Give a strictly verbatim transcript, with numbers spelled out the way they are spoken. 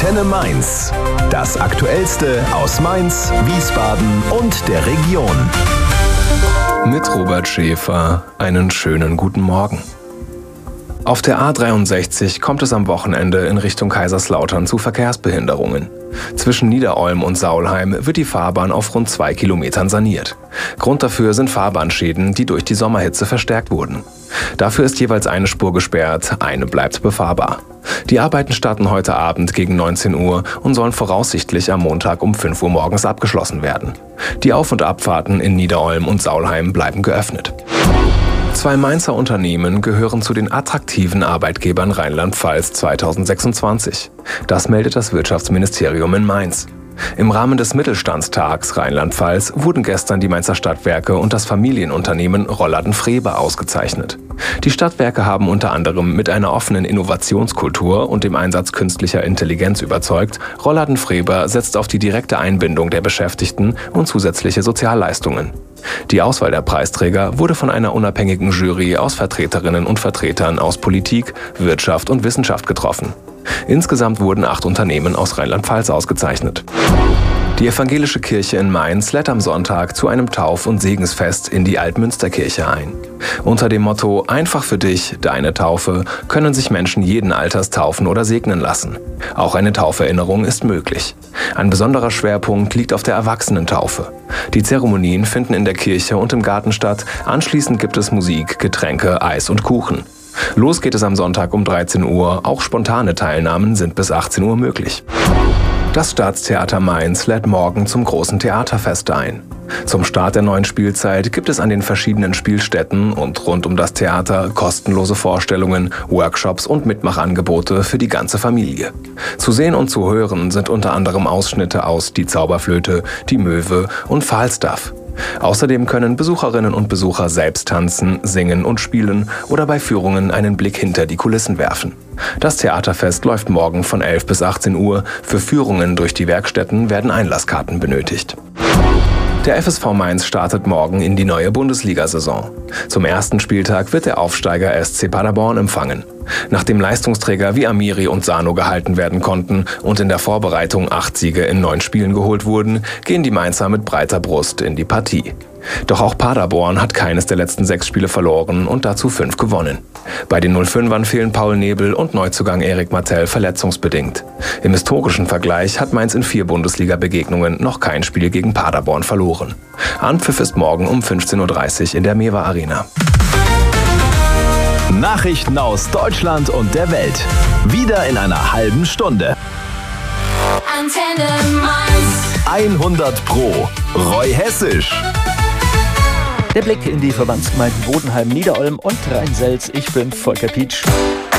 Antenne Mainz. Das Aktuellste aus Mainz, Wiesbaden und der Region. Mit Robert Schäfer einen schönen guten Morgen. Auf der A dreiundsechzig kommt es am Wochenende in Richtung Kaiserslautern zu Verkehrsbehinderungen. Zwischen Niederolm und Saulheim wird die Fahrbahn auf rund zwei Kilometern saniert. Grund dafür sind Fahrbahnschäden, die durch die Sommerhitze verstärkt wurden. Dafür ist jeweils eine Spur gesperrt, eine bleibt befahrbar. Die Arbeiten starten heute Abend gegen neunzehn Uhr und sollen voraussichtlich am Montag um fünf Uhr morgens abgeschlossen werden. Die Auf- und Abfahrten in Niederolm und Saulheim bleiben geöffnet. Zwei Mainzer Unternehmen gehören zu den attraktiven Arbeitgebern Rheinland-Pfalz zweitausendsechsundzwanzig. Das meldet das Wirtschaftsministerium in Mainz. Im Rahmen des Mittelstandstags Rheinland-Pfalz wurden gestern die Mainzer Stadtwerke und das Familienunternehmen Rollladen-Frebe ausgezeichnet. Die Stadtwerke haben unter anderem mit einer offenen Innovationskultur und dem Einsatz künstlicher Intelligenz überzeugt. Rollladen-Frebe setzt auf die direkte Einbindung der Beschäftigten und zusätzliche Sozialleistungen. Die Auswahl der Preisträger wurde von einer unabhängigen Jury aus Vertreterinnen und Vertretern aus Politik, Wirtschaft und Wissenschaft getroffen. Insgesamt wurden acht Unternehmen aus Rheinland-Pfalz ausgezeichnet. Die evangelische Kirche in Mainz lädt am Sonntag zu einem Tauf- und Segensfest in die Altmünsterkirche ein. Unter dem Motto „Einfach für dich, deine Taufe“ können sich Menschen jeden Alters taufen oder segnen lassen. Auch eine Tauferinnerung ist möglich. Ein besonderer Schwerpunkt liegt auf der Erwachsenentaufe. Die Zeremonien finden in der Kirche und im Garten statt. Anschließend gibt es Musik, Getränke, Eis und Kuchen. Los geht es am Sonntag um dreizehn Uhr. Auch spontane Teilnahmen sind bis achtzehn Uhr möglich. Das Staatstheater Mainz lädt morgen zum großen Theaterfest ein. Zum Start der neuen Spielzeit gibt es an den verschiedenen Spielstätten und rund um das Theater kostenlose Vorstellungen, Workshops und Mitmachangebote für die ganze Familie. Zu sehen und zu hören sind unter anderem Ausschnitte aus Die Zauberflöte, Die Möwe und Falstaff. Außerdem können Besucherinnen und Besucher selbst tanzen, singen und spielen oder bei Führungen einen Blick hinter die Kulissen werfen. Das Theaterfest läuft morgen von elf bis achtzehn Uhr. Für Führungen durch die Werkstätten werden Einlasskarten benötigt. Der F S V Mainz startet morgen in die neue Bundesliga-Saison. Zum ersten Spieltag wird der Aufsteiger S C Paderborn empfangen. Nachdem Leistungsträger wie Amiri und Sano gehalten werden konnten und in der Vorbereitung acht Siege in neun Spielen geholt wurden, gehen die Mainzer mit breiter Brust in die Partie. Doch auch Paderborn hat keines der letzten sechs Spiele verloren und dazu fünf gewonnen. Bei den null fünfern fehlen Paul Nebel und Neuzugang Erik Martell verletzungsbedingt. Im historischen Vergleich hat Mainz in vier Bundesliga-Begegnungen noch kein Spiel gegen Paderborn verloren. Anpfiff ist morgen um fünfzehn Uhr dreißig in der Mewa Arena. Nachrichten aus Deutschland und der Welt. Wieder in einer halben Stunde. Antenne Mainz. hundert Pro. Roy Hessisch. Der Blick in die Verbandsgemeinden Bodenheim, Niederolm und Rheinselz. Ich bin Volker Pietsch.